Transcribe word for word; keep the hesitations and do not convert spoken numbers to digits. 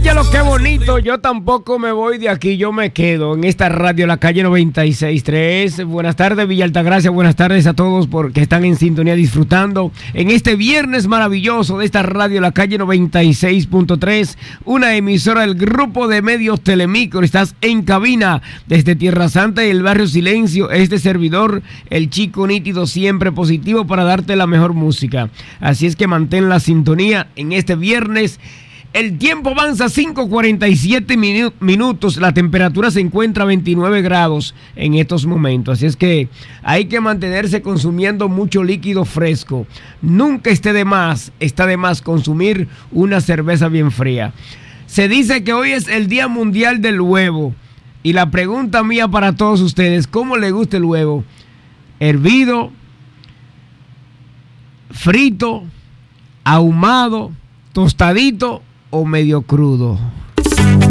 Óyelo, qué bonito. Yo tampoco me voy de aquí, yo me quedo en esta radio La Calle noventa y seis punto tres. Buenas tardes, Villa Altagracia. Buenas tardes a todos porque están en sintonía disfrutando en este viernes maravilloso de esta radio La Calle noventa y seis punto tres, una emisora del grupo de medios Telemicro. Estás en cabina desde Tierra Santa y el barrio Silencio. Este servidor, el chico nítido, siempre positivo para darte la mejor música. Así es que mantén la sintonía en este viernes. El tiempo avanza cinco cuarenta y siete minu- minutos, la temperatura se encuentra a veintinueve grados en estos momentos, así es que hay que mantenerse consumiendo mucho líquido fresco. Nunca esté de más, está de más consumir una cerveza bien fría. Se dice que hoy es el Día Mundial del Huevo y la pregunta mía para todos ustedes, ¿cómo le gusta el huevo? ¿Hervido, frito, ahumado, tostadito o medio crudo?